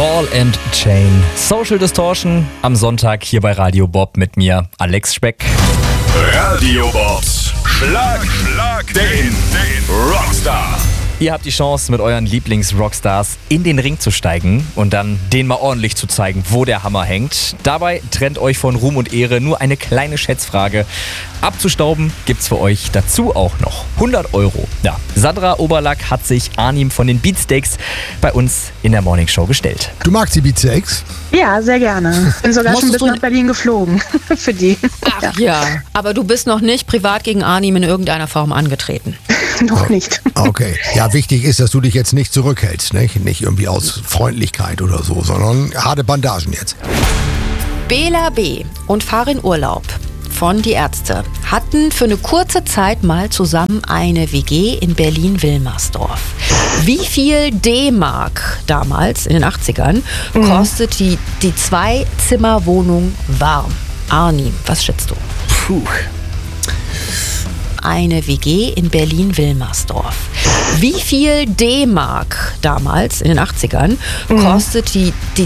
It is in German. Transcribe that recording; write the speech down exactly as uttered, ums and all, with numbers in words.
Ball and Chain. Social Distortion am Sonntag hier bei Radio Bob mit mir, Alex Speck. Radio Bob. Schlag, Schlag den, den Rockstar. Ihr habt die Chance, mit euren Lieblings-Rockstars in den Ring zu steigen und dann denen mal ordentlich zu zeigen, wo der Hammer hängt. Dabei trennt euch von Ruhm und Ehre nur eine kleine Schätzfrage. Abzustauben gibt's für euch dazu auch noch hundert Euro. Ja, Sandra Oberlack hat sich Arnim von den Beatsteaks bei uns in der Morningshow gestellt. Du magst die Beatsteaks? Ja, sehr gerne. Bin sogar schon bis nach Berlin geflogen für die. Ach ja. ja, aber du bist noch nicht privat gegen Arnim in irgendeiner Form angetreten. Noch nicht. Okay. Ja, wichtig ist, dass du dich jetzt nicht zurückhältst, nicht? Nicht irgendwie aus Freundlichkeit oder so, sondern harte Bandagen jetzt. Bela B. und Farin Urlaub von Die Ärzte hatten für eine kurze Zeit mal zusammen eine W G in Berlin-Wilmersdorf. Wie viel D-Mark damals in den achtzigern mhm. kostet die, die Zwei-Zimmer-Wohnung warm? Arnim, was schätzt du? Puh. Eine W G in Berlin-Wilmersdorf. Wie viel D-Mark damals in den achtzigern mhm. kostet die, die